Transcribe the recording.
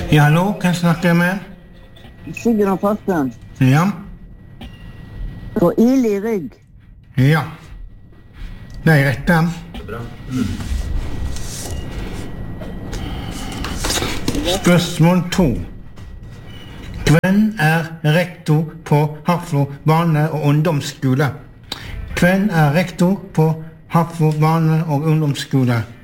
Ja, hallo, hvem snakker jeg med? Sigrun Fossen. Ja, På ild i rygg. ja. Det er rett da. Spørsmål 2. Hvem er rektor på Hafrslo barne- og ungdomsskole? Hvem er rektor på Hafrslo barne- og ungdomsskole?